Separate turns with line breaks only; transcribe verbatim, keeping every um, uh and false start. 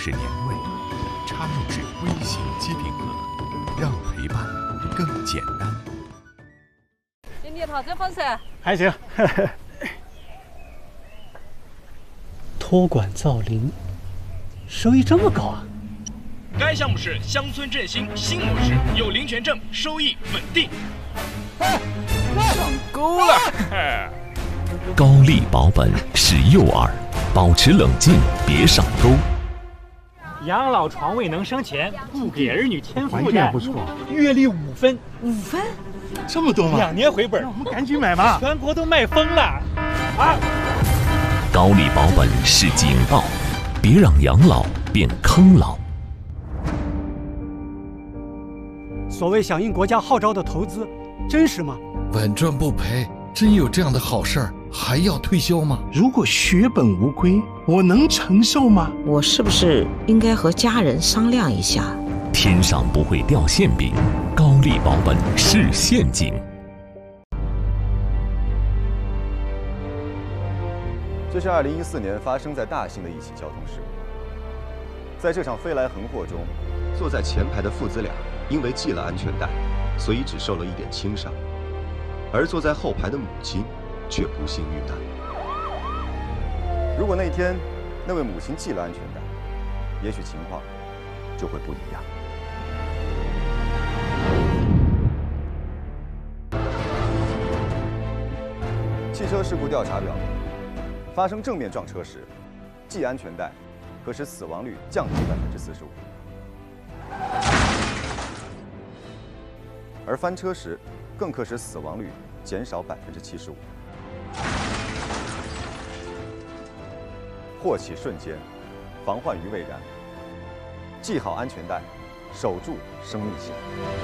是年味，插入式微型机顶盒，让陪伴更简单。
今年跑这风噻？
还行。托管造林，收益这么高啊！
该项目是乡村振兴新模式，有林权证，收益稳定。
上钩了！
高利保本是诱饵，保持冷静，别上钩。
养老床位能生钱，不给儿女添负
担，
担，
不错。
月利五分，
五分，
这么多吗？
两年回本，
那我们赶紧买吧！
全国都卖疯了！啊！
高利保本是警报，别让养老变坑老。
所谓响应国家号召的投资，真实吗？
稳赚不赔，真有这样的好事儿，还要推销吗？
如果血本无归，我能承受吗？
我是不是应该和家人商量一下？
天上不会掉馅饼，高利保本是陷阱。
这是二零一四年发生在大兴的一起交通事故。在这场飞来横祸中，坐在前排的父子俩因为系了安全带，所以只受了一点轻伤，而坐在后排的母亲却不幸遇难。如果那天那位母亲系了安全带，也许情况就会不一样。汽车事故调查表明，发生正面撞车时，系安全带可使死亡率降低百分之四十五，而翻车时更可使死亡率减少百分之七十五。祸起瞬间，防患于未然。系好安全带，守住生命线。